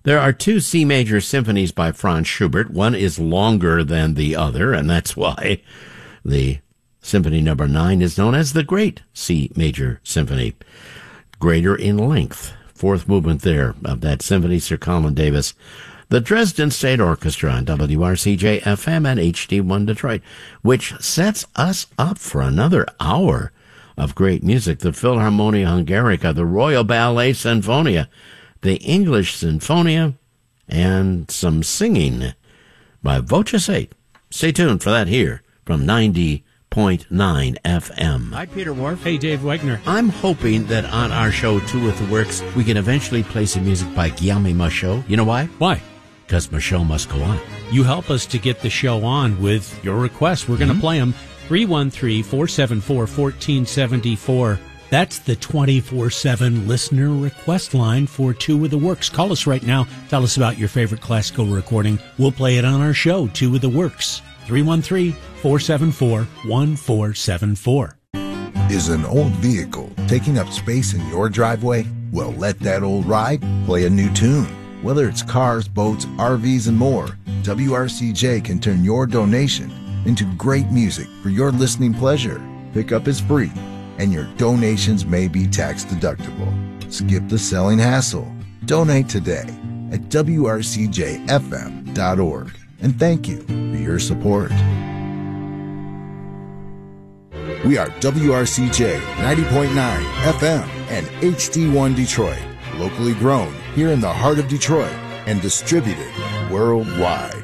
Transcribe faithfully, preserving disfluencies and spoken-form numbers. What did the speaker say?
There are two C major symphonies by Franz Schubert. One is longer than the other, and that's why the Symphony Number Nine is known as the Great C Major Symphony. Greater in length. Fourth movement there of that symphony, Sir Colin Davis. The Dresden State Orchestra on W R C J F M and H D one Detroit, which sets us up for another hour of great music. The Philharmonia Hungarica, the Royal Ballet Sinfonia, the English Sinfonia, and some singing by Voces eight. Stay tuned for that here from ninety point nine F M. Hi, Peter Wharf. Hey, Dave Wegner. I'm hoping that on our show, Two with the Works, we can eventually play some music by Guillaume Michaud. You know why? Why? Because Michaud must go on. You help us to get the show on with your requests. We're going to mm-hmm. play them. three one three, four seven four, one four seven four. That's the twenty-four seven listener request line for Two with the Works. Call us right now. Tell us about your favorite classical recording. We'll play it on our show, Two with the Works. three one three, four seven four, one four seven four. Is an old vehicle taking up space in your driveway? Well, let that old ride play a new tune. Whether it's cars, boats, R Vs, and more, W R C J can turn your donation into great music for your listening pleasure. Pickup is free, and your donations may be tax deductible. Skip the selling hassle. Donate today at W R C J F M dot org. And thank you for your support. We are W R C J ninety point nine F M and H D one Detroit, locally grown here in the heart of Detroit and distributed worldwide.